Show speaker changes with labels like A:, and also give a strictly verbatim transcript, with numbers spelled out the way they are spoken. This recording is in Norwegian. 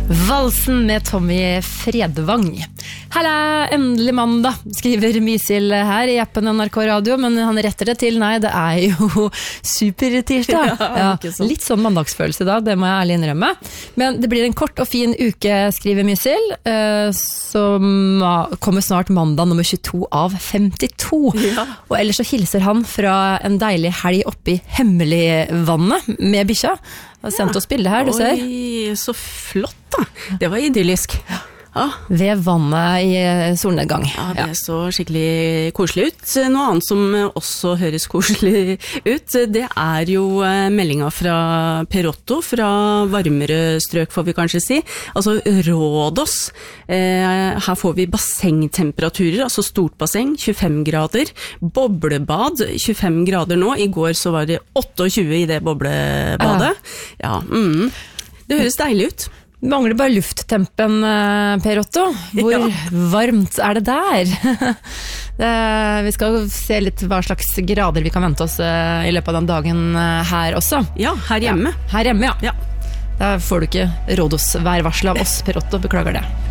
A: Valsen med Tommy Fredvang. Halla, endelig mandag, skriver Mysil her i appen N R K Radio, men han retter det til, nei, det er jo supertirsdag. Ja, litt sånn mandagsfølelse da, det må jeg ærlig innrømme. Men det blir en kort og fin uke, skriver Mysil, som kommer snart mandag nummer tjueto av femtito. Ja. Og ellers så hilser han fra en deilig helg oppe i Hemmeligvannet med bikkja. Har sendt oss bilde her, du ser.
B: Oi, så flott da. Det var idyllisk. Ja.
A: Ved vannet i solnedgang.
B: Ja, det så skikkelig koselig ut. Noe annet som også høres koselig ut, det er jo meldinga fra Perotto, fra varmere strøk får vi kanskje si. Altså Rådås. Her får vi bassengtemperaturer, altså stort basseng, tjuefem grader. Boblebad, tjuefem grader nå. I går så var det tjueåtte i det boblebadet. Ja, mm. Det høres deilig ut.
A: Mangler bare lufttempen, Per Otto. Hvor ja. varmt er det der? det, vi skal se litt hva slags grader vi kan vente oss i løpet av den dagen her også.
B: Ja, her hjemme.
A: Ja, her hjemme, ja.
B: ja.
A: Da får du ikke rådosværvarsel av oss, Per Otto. Beklager det.